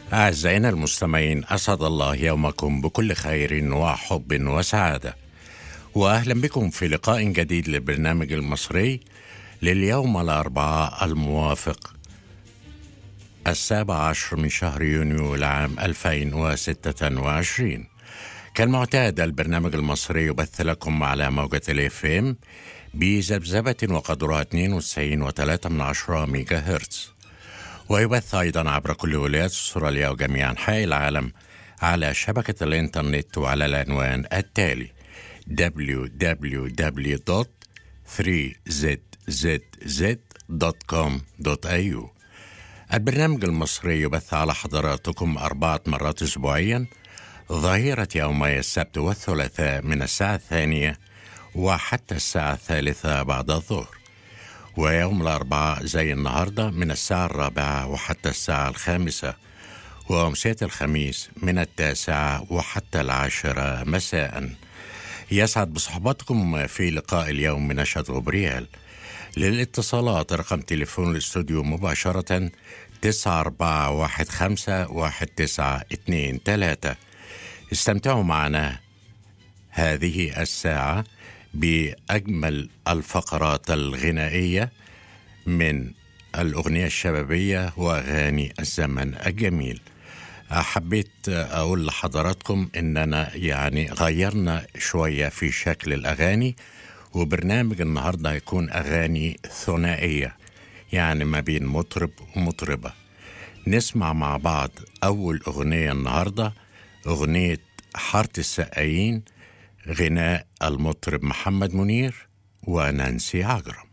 أعزائنا المستمعين، أسعد الله يومكم بكل خير وحب وسعادة، وأهلا بكم في لقاء جديد للبرنامج المصري لليوم الأربعاء الموافق 17 من شهر يونيو العام 2026. كالمعتاد البرنامج المصري يبث لكم على موجة الFM بذبذبة وقدرها 92.3 ميجا هرتز، ويبث أيضا عبر كل ولايات استراليا وجميع أنحاء العالم على شبكة الإنترنت وعلى العنوان التالي www.3zzz.com.au. البرنامج المصري يبث على حضراتكم 4 مرات أسبوعيا، ظهيرة يومي السبت والثلاثاء من الساعة 2 وحتى الساعة 3 بعد الظهر، ويوم الأربعاء زي النهاردة من الساعة 4 وحتى الساعة 5، وأمسية الخميس من 9 وحتى 10 مساء. يسعد بصحبتكم في لقاء اليوم من نشأة غبريال. للاتصالات رقم تليفون الاستوديو مباشرة 94151923. استمتعوا معنا هذه الساعة بأجمل الفقرات الغنائية من الأغنية الشبابية وأغاني الزمن الجميل. حبيت أقول لحضراتكم إننا غيرنا شوية في شكل الأغاني، وبرنامج النهاردة هيكون أغاني ثنائية، ما بين مطرب ومطربة. نسمع مع بعض أول أغنية النهاردة، أغنية حارة السقايين، غناء المطرب محمد منير ونانسي عجرم.